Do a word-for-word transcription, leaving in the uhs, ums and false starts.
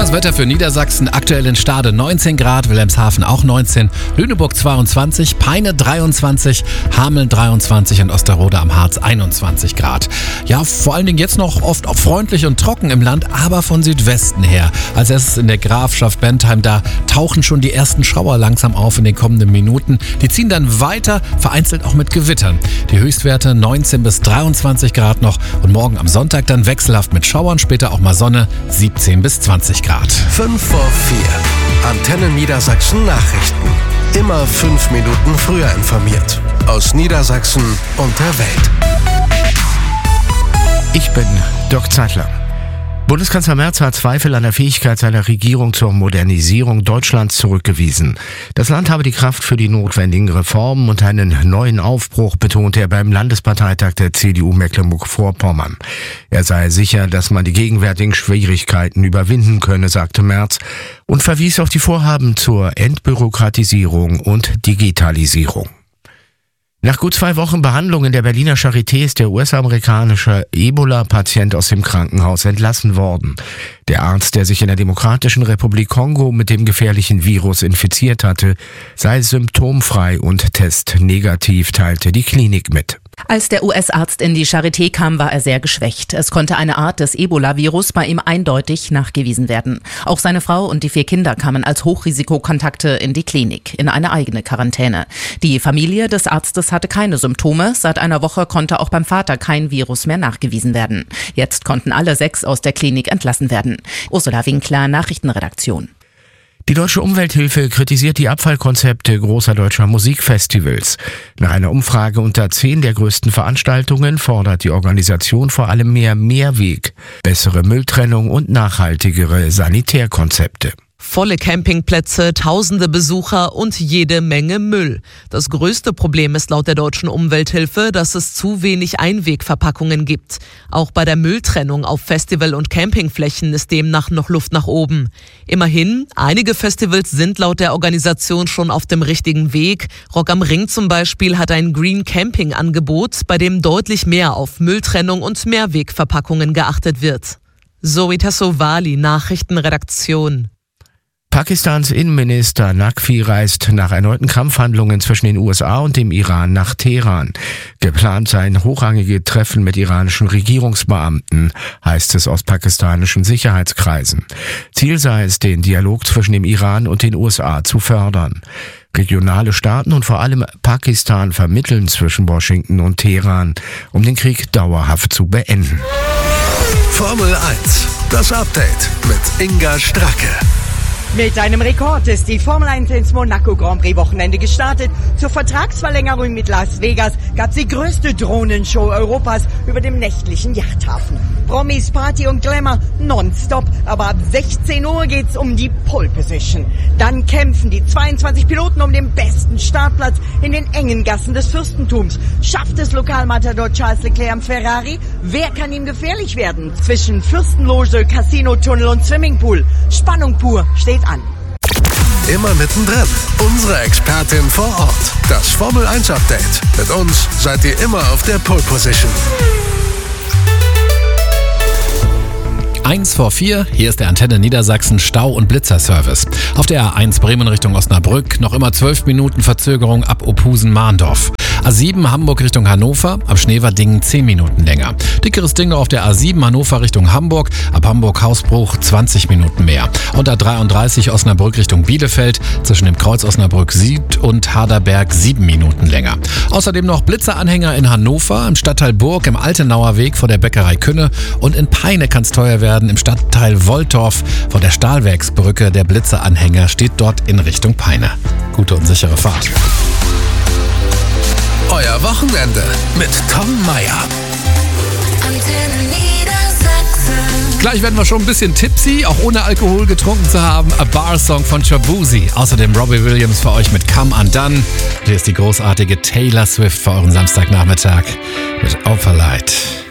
Das Wetter für Niedersachsen, aktuell in Stade neunzehn Grad, Wilhelmshaven auch neunzehn, Lüneburg zweiundzwanzig, Peine dreiundzwanzig, Hameln dreiundzwanzig und Osterode am Harz einundzwanzig Grad. Ja, vor allen Dingen jetzt noch oft auch freundlich und trocken im Land, aber von Südwesten her. Als erstes in der Grafschaft Bentheim, da tauchen schon die ersten Schauer langsam auf in den kommenden Minuten. Die ziehen dann weiter, vereinzelt auch mit Gewittern. Die Höchstwerte neunzehn bis dreiundzwanzig Grad noch und morgen am Sonntag dann wechselhaft mit Schauern, später auch mal Sonne, siebzehn bis zwanzig Grad. fünf vor vier. Antenne Niedersachsen Nachrichten. Immer fünf Minuten früher informiert. Aus Niedersachsen und der Welt. Ich bin Dirk Zeitler. Bundeskanzler Merz hat Zweifel an der Fähigkeit seiner Regierung zur Modernisierung Deutschlands zurückgewiesen. Das Land habe die Kraft für die notwendigen Reformen und einen neuen Aufbruch, betonte er beim Landesparteitag der C D U Mecklenburg-Vorpommern. Er sei sicher, dass man die gegenwärtigen Schwierigkeiten überwinden könne, sagte Merz, und verwies auf die Vorhaben zur Entbürokratisierung und Digitalisierung. Nach gut zwei Wochen Behandlung in der Berliner Charité ist der U S-amerikanische Ebola-Patient aus dem Krankenhaus entlassen worden. Der Arzt, der sich in der Demokratischen Republik Kongo mit dem gefährlichen Virus infiziert hatte, sei symptomfrei und testnegativ, teilte die Klinik mit. Als der U S-Arzt in die Charité kam, war er sehr geschwächt. Es konnte eine Art des Ebola-Virus bei ihm eindeutig nachgewiesen werden. Auch seine Frau und die vier Kinder kamen als Hochrisikokontakte in die Klinik, in eine eigene Quarantäne. Die Familie des Arztes hatte keine Symptome. Seit einer Woche konnte auch beim Vater kein Virus mehr nachgewiesen werden. Jetzt konnten alle sechs aus der Klinik entlassen werden. Ursula Winkler, Nachrichtenredaktion. Die Deutsche Umwelthilfe kritisiert die Abfallkonzepte großer deutscher Musikfestivals. Nach einer Umfrage unter zehn der größten Veranstaltungen fordert die Organisation vor allem mehr Mehrweg, bessere Mülltrennung und nachhaltigere Sanitärkonzepte. Volle Campingplätze, tausende Besucher und jede Menge Müll. Das größte Problem ist laut der Deutschen Umwelthilfe, dass es zu wenig Einwegverpackungen gibt. Auch bei der Mülltrennung auf Festival- und Campingflächen ist demnach noch Luft nach oben. Immerhin, einige Festivals sind laut der Organisation schon auf dem richtigen Weg. Rock am Ring zum Beispiel hat ein Green Camping Angebot, bei dem deutlich mehr auf Mülltrennung und Mehrwegverpackungen geachtet wird. Zoe Tassovali, Nachrichtenredaktion. Pakistans Innenminister Naqvi reist nach erneuten Kampfhandlungen zwischen den U S A und dem Iran nach Teheran. Geplant seien hochrangige Treffen mit iranischen Regierungsbeamten, heißt es aus pakistanischen Sicherheitskreisen. Ziel sei es, den Dialog zwischen dem Iran und den U S A zu fördern. Regionale Staaten und vor allem Pakistan vermitteln zwischen Washington und Teheran, um den Krieg dauerhaft zu beenden. Formel eins, das Update mit Inga Stracke. Mit einem Rekord ist die Formel eins ins Monaco Grand Prix Wochenende gestartet. Zur Vertragsverlängerung mit Las Vegas gab es die größte Drohnenshow Europas über dem nächtlichen Yachthafen. Promis, Party und Glamour nonstop, aber ab sechzehn Uhr geht's um die Pole Position. Dann kämpfen die zweiundzwanzig Piloten um den besten Startplatz in den engen Gassen des Fürstentums. Schafft es Lokalmatador Charles Leclerc am Ferrari? Wer kann ihm gefährlich werden? Zwischen Fürstenloge, Casino-Tunnel und Swimmingpool. Spannung pur steht an. Immer mittendrin. Unsere Expertin vor Ort. Das Formel eins Update. Mit uns seid ihr immer auf der Pole Position. eins vor vier, hier ist der Antenne Niedersachsen Stau- und Blitzerservice. Auf der A eins Bremen Richtung Osnabrück noch immer zwölf Minuten Verzögerung ab Ophusen-Mahndorf. A sieben Hamburg Richtung Hannover, ab Schneverdingen zehn Minuten länger. Dickeres Ding noch auf der A sieben Hannover Richtung Hamburg, ab Hamburg-Hausbruch zwanzig Minuten mehr. Und A dreiunddreißig Osnabrück Richtung Bielefeld, zwischen dem Kreuz Osnabrück Süd und Harderberg sieben Minuten länger. Außerdem noch Blitzeranhänger in Hannover, im Stadtteil Burg, im Altenauer Weg vor der Bäckerei Künne und in Peine kann es teuer werden, im Stadtteil Woltorf vor der Stahlwerksbrücke. Der Blitzeranhänger steht dort in Richtung Peine. Gute und sichere Fahrt. Euer Wochenende mit Tom Meyer. Gleich werden wir schon ein bisschen tipsy, auch ohne Alkohol getrunken zu haben. A Bar-Song von Shabuzi. Außerdem Robbie Williams für euch mit Come Undone. Hier ist die großartige Taylor Swift für euren Samstagnachmittag mit Overlight.